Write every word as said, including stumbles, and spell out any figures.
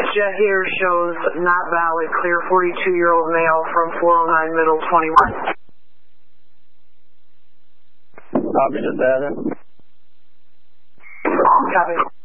jet here shows not valid. Clear forty-two-year-old male from four oh nine Middle twenty-one. Copy, just that. Copy.